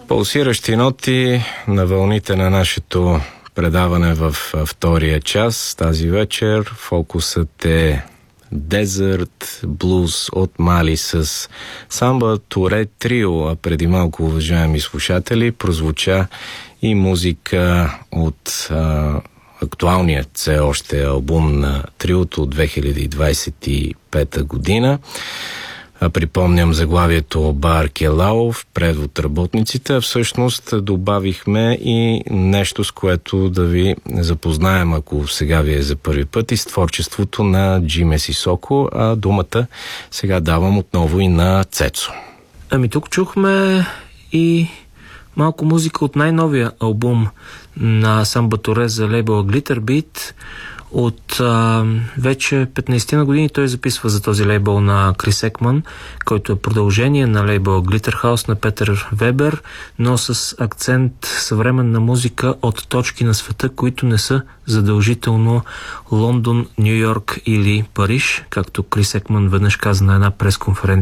Пулсиращи ноти на вълните на нашето предаване в втория час. Тази вечер фокусът е Desert Blues от Мали с Самба Туре Трио, а преди малко, уважаеми слушатели, прозвуча и музика от актуалният все още албум на триото от 2025 година. Припомням заглавието Бар Келао в превод работниците, а всъщност добавихме и нещо, с което да ви запознаем, ако сега ви е за първи път, и с творчеството на Джиме Сисоко, а думата сега давам отново и на Цецо. Ами тук чухме и малко музика от най-новия албум на Самба Туре за лейбъла Glitter Beat. От вече 15 на години той записва за този лейбъл на Крис Екман, който е продължение на лейбъла Glitter House на Петър Вебер, но с акцент съвременна музика от точки на света, които не са задължително Лондон, Ню Йорк или Париж, както Крис Екман веднъж каза на една пресконференция